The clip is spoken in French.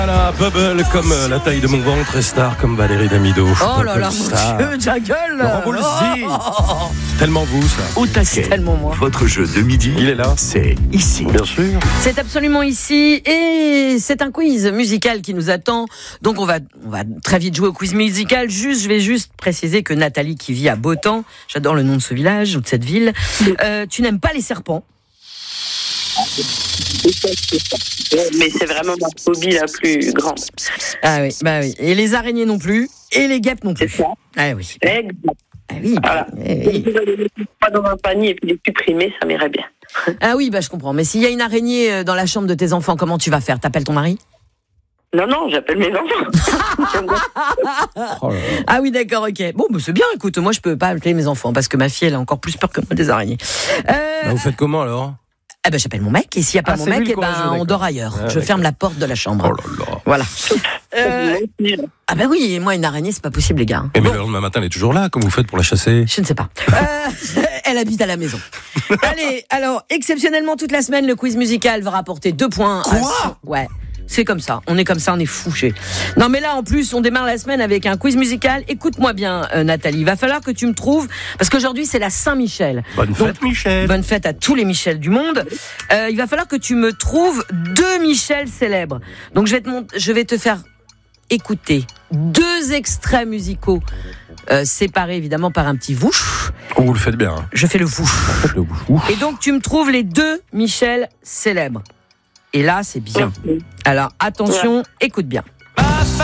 Voilà, Bubble comme la taille de mon ventre et Star comme Valérie Damido. Oh là là, mon Dieu, Jaggle. Laurent Voulzy. Tellement vous, ça. Au taquet, tellement moi. votre jeu de midi, Il est là. c'est ici. Bien sûr. C'est absolument ici et c'est un quiz musical qui nous attend. Donc on va très vite jouer au quiz musical. Je vais juste préciser que Nathalie qui vit à Beautemps, j'adore le nom de ce village ou de cette ville, tu n'aimes pas les serpents. Mais c'est vraiment ma phobie la plus grande. Ah oui, bah oui. Et les araignées non plus, et les guêpes non C'est plus. ça. Ah oui. Exact. Ah oui. Voilà. Eh oui. Pas dans un panier et puis les supprimer, ça m'irait bien. Ah oui, bah je comprends. Mais s'il y a une araignée dans la chambre de tes enfants, comment tu vas faire ? T'appelles ton mari ? Non, j'appelle mes enfants. Oh là là. Ah oui, d'accord, ok. Bon, bah c'est bien, écoute, moi je peux pas appeler mes enfants parce que ma fille, elle a encore plus peur que moi des araignées. Bah, vous faites comment alors ? Ah ben j'appelle mon mec, et s'il n'y a pas mon c'est lui mec, le eh ben, courageux, on d'accord. dort ailleurs. Ah, Je d'accord. ferme la porte de la chambre. Oh là là. Voilà. Ah ben oui, moi une araignée, c'est pas possible, les gars. Mais Bon, le lendemain matin, elle est toujours là. Comment vous faites pour la chasser ? je ne sais pas. Elle habite à la maison. Allez, alors, exceptionnellement, toute la semaine, le quiz musical va rapporter 2 points. Quoi ? Ouais. C'est comme ça, on est comme ça, on est fouchés. Non mais là en plus on démarre la semaine avec un quiz musical. Écoute-moi bien Nathalie, il va falloir que tu me trouves, parce qu'aujourd'hui c'est la Saint-Michel. Bonne fête, Michel. Bonne fête à tous les Michel du monde. Il va falloir que tu me trouves 2 Michel célèbres. Donc je vais te faire écouter 2 extraits musicaux séparés évidemment par un petit vouch. Oh, vous le faites bien. Hein. Je fais le vouch. Faites le bouche. Ouf. Et donc tu me trouves les 2 Michel célèbres. Et là c'est bien. Alors attention, écoute bien.